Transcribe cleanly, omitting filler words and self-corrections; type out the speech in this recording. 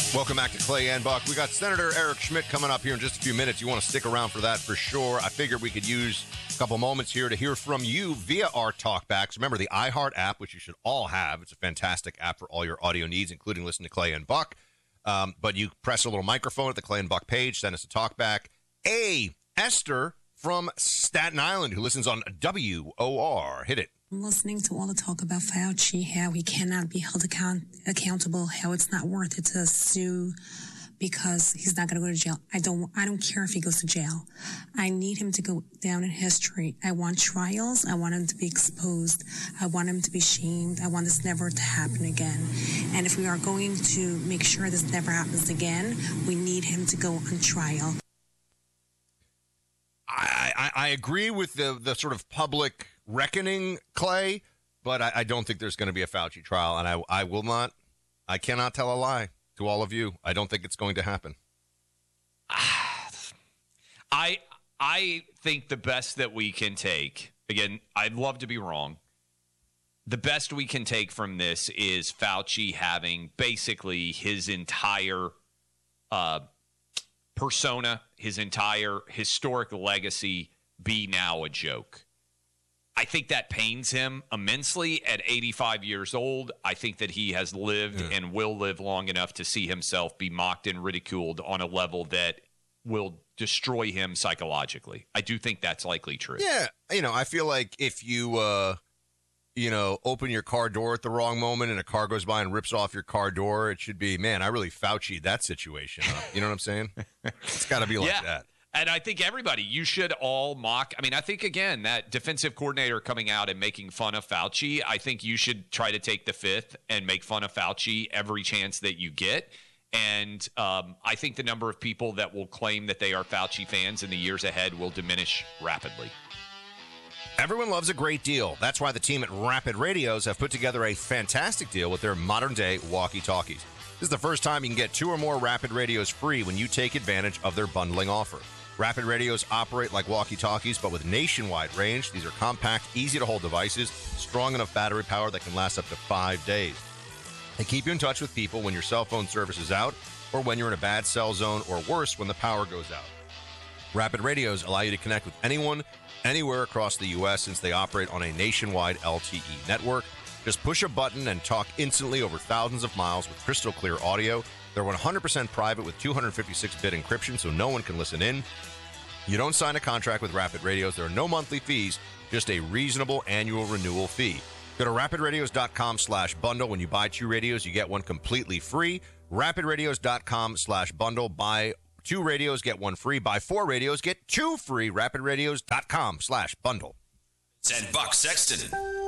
Welcome back to Clay and Buck. We got Senator Eric Schmidt coming up here in just a few minutes. You want to stick around for that for sure. I figured we could use a couple moments here to hear from you via our talkbacks. Remember the iHeart app, which you should all have. It's a fantastic app for all your audio needs, including listening to Clay and Buck. But you press a little microphone at the Clay and Buck page, send us a talkback. Esther from Staten Island, who listens on WOR. Hit it. I'm listening to all the talk about Fauci, how he cannot be held accountable, how it's not worth it to sue because he's not going to go to jail. I don't care if he goes to jail. I need him to go down in history. I want trials. I want him to be exposed. I want him to be shamed. I want this never to happen again. And if we are going to make sure this never happens again, we need him to go on trial. I agree with the sort of public reckoning, Clay, but I don't think there's going to be a Fauci trial, and I cannot tell a lie to all of you. I don't think it's going to happen. I think the best that we can take, again, I'd love to be wrong, the best we can take from this is Fauci having basically his entire persona, his entire historic legacy be now a joke. I think that pains him immensely at 85 years old. I think that he has lived and will live long enough to see himself be mocked and ridiculed on a level that will destroy him psychologically. I do think that's likely true. Yeah. I feel like if you, open your car door at the wrong moment and a car goes by and rips off your car door, it should be, man, I really Fauci'd that situation up. You know what I'm saying? It's got to be like that. And I think everybody, you should all mock. I mean, I think, again, that defensive coordinator coming out and making fun of Fauci, I think you should try to take the fifth and make fun of Fauci every chance that you get. And I think the number of people that will claim that they are Fauci fans in the years ahead will diminish rapidly. Everyone loves a great deal. That's why the team at Rapid Radios have put together a fantastic deal with their modern-day walkie-talkies. This is the first time you can get 2 or more Rapid Radios free when you take advantage of their bundling offer. Rapid Radios operate like walkie-talkies, but with nationwide range. These are compact, easy-to-hold devices, strong enough battery power that can last up to 5 days. They keep you in touch with people when your cell phone service is out or when you're in a bad cell zone, or worse, when the power goes out. Rapid Radios allow you to connect with anyone, anywhere across the U.S. since they operate on a nationwide LTE network. Just push a button and talk instantly over thousands of miles with crystal clear audio. They're 100% private with 256-bit encryption, so no one can listen in. You don't sign a contract with Rapid Radios. There are no monthly fees, just a reasonable annual renewal fee. Go to rapidradios.com/bundle. When you buy 2 radios, you get one completely free. Rapidradios.com/bundle. Buy 2 radios, get 1 free. Buy 4 radios, get 2 free. Rapidradios.com/bundle. And Buck Sexton.